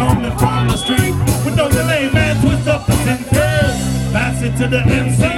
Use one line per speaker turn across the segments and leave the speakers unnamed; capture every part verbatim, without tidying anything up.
coming from the street. With no delay, man, twist up the center. Pass it to the M C.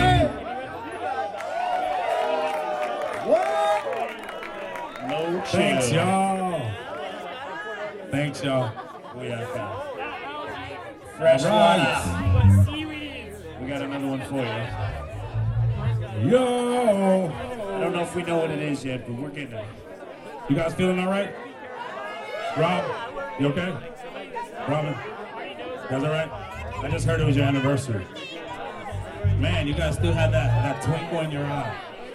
No chill.
Thanks, y'all. Thanks, y'all.
We are fast. Fresh
right.
We got another one for you.
Yo.
I don't know if we know what it is yet, but we're getting it.
You guys feeling all right? Rob, you okay? Robin, you guys all right? I just heard it was your anniversary. Man, you guys still have that, that twinkle in your eye.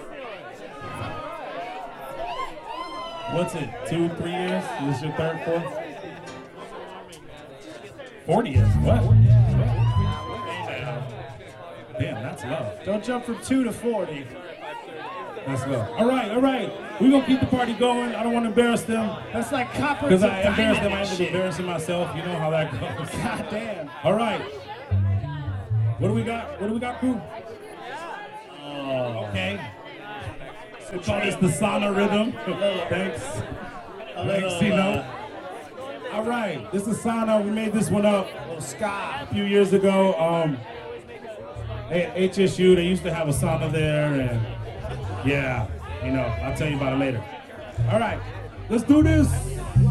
What's it, two, three years? Is this your third, fourth? forty years, what? Damn, that's love.
Don't jump from two to forty.
That's love. All right, all right. We're going to keep the party going. I don't want to embarrass them.
That's like copper.
Because I embarrass them, I end up embarrassing myself. You know how that goes.
God damn.
All right. What do we got? What do we got, crew?
Oh.
Okay. We call this the sauna rhythm. Thanks. Thanks, Tino. All right. This is sauna. We made this one up
Little ska.
a few years ago. Um, at H S U, they used to have a sauna there, and yeah, you know, I'll tell you about it later. All right, let's do this.